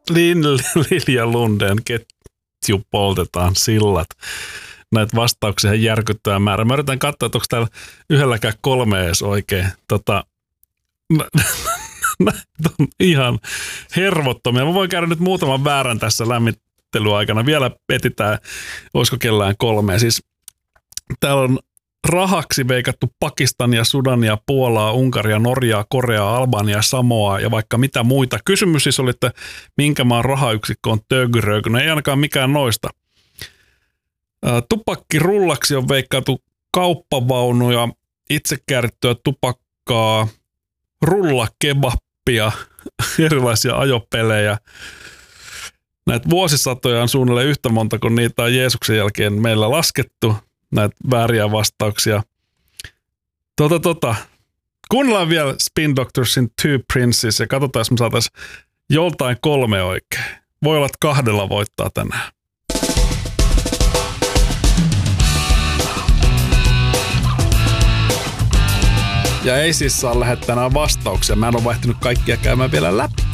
Lilja Lundeen ketju poltetaan sillat. Näitä vastauksia järkyttävää määrä. Mä yritän katsoa, että onko täällä yhdelläkään 3 edes oikein. On ihan hervottomia. Mä voin käydä nyt muutaman väärän tässä lämmittelyaikana. Vielä etitään, olisiko kellään 3. Siis täällä on rahaksi veikattu Pakistania, Sudania, Puolaa, Unkaria, Norjaa, Koreaa, Albania, Samoaa ja vaikka mitä muita. Kysymys siis oli, että minkä maan rahayksikkö on tögyröky. No ei ainakaan mikään noista. Tupakkirullaksi on veikkaatu kauppavaunuja, itse käärittyä tupakkaa, rullakebappia, erilaisia ajopelejä. Näitä vuosisatoja on suunnilleen yhtä monta, kun niitä on Jeesuksen jälkeen meillä laskettu, näitä vääriä vastauksia. Kuunnellaan vielä Spin Doctorsin Two Princes ja katsotaan, jos me saataisiin joltain 3 oikein. Voi olla, että 2 voittaa tänään. Ja ei siis saa lähettää nämä vastauksia. Mä en ole vaihtanut kaikkia käymään vielä läpi.